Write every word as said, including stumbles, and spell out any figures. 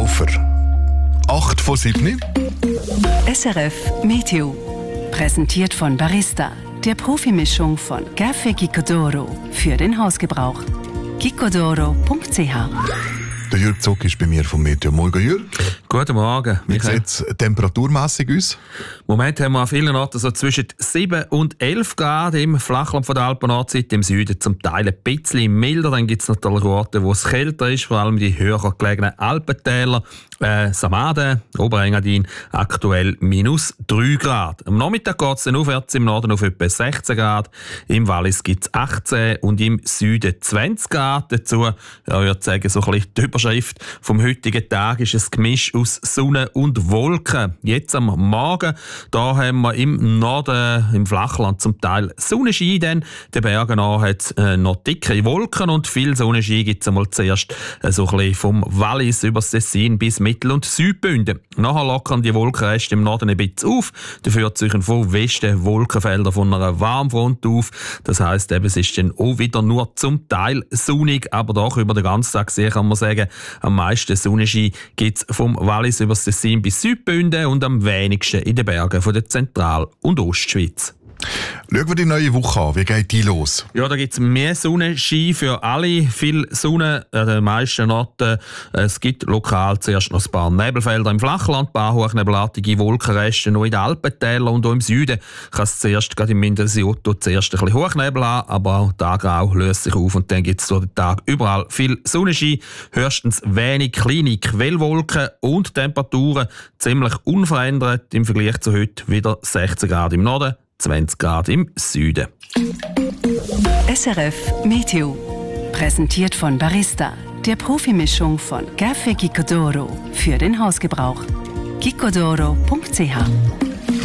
Laufer. acht vor sieben. S R F Meteo. Präsentiert von Barista, der Profimischung von Café Gicodoro für den Hausgebrauch. gicodoro punkt c h. Der Jürg Zock ist bei mir vom Meteo. Morgen, Jürg. Guten Morgen. Wie sieht es temperaturmässig aus? Im Moment haben wir an vielen Orten so zwischen sieben und elf Grad im Flachland von der Alpen-Nordseite, im Süden zum Teil ein bisschen milder. Dann gibt es natürlich Orte, wo es kälter ist, vor allem die höher gelegenen Alpentäler. Äh, Samaden, Oberengadin, aktuell minus drei Grad. Am Nachmittag geht es dann aufwärts im Norden auf etwa sechzehn Grad. Im Wallis gibt es achtzehn und im Süden zwanzig Grad. Dazu, ja, ich würde sagen, so ein bisschen die Überschrift vom heutigen Tag ist ein Gemisch aus Sonne und Wolken. Jetzt am Morgen, da haben wir im Norden, im Flachland zum Teil Sonnenschein, denn den Bergen an hat es äh, noch dicke Wolken und viel Sonnenschein gibt es einmal zuerst äh, so ein bisschen vom Wallis über das Tessin bis Mittel- und Südbünden. Nachher lockern die Wolkenreste im Norden ein bisschen auf. Dafür ziehen von Westen Wolkenfelder von einer Warmfront auf. Das heisst, eben, es ist dann auch wieder nur zum Teil sonnig, aber doch über den ganzen Tag gesehen kann man sagen, am meisten Sonnenschein gibt es vom Wallis über das Tessin bis Südbünden und am wenigsten in den Bergen von der Zentral- und Ostschweiz. Schauen wir die neue Woche an. Wie geht die los? Ja, da gibt es mehr Sonnenschein für alle. Viel Sonne an den meisten Orten. Es gibt lokal zuerst noch ein paar Nebelfelder im Flachland, ein paar hochnebelartige Wolkenreste noch in den Alpentälern und auch im Süden kann es zuerst, gerade im Mindesiotto, zuerst ein bisschen Hochnebel haben, aber auch Tagrau löst sich auf und dann gibt es durch den Tag überall viel Sonnenschein, höchstens wenig kleine Quellwolken und Temperaturen ziemlich unverändert im Vergleich zu heute, wieder sechzehn Grad im Norden, zwanzig Grad im Süden. S R F Meteo. Präsentiert von Barista, der Profimischung von Café Gicodoro für den Hausgebrauch. gicodoro punkt c h.